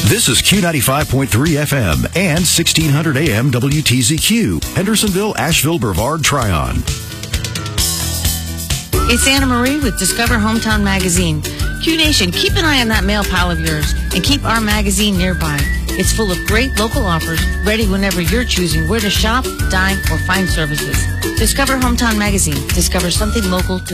This is Q95.3 FM and 1600 AM WTZQ, Hendersonville, Asheville, Brevard, Tryon. It's Anna Marie with Discover Hometown Magazine. Q Nation, keep an eye on that mail pile of yours and keep our magazine nearby. It's full of great local offers, ready whenever you're choosing where to shop, dine, or find services. Discover Hometown Magazine. Discover something local to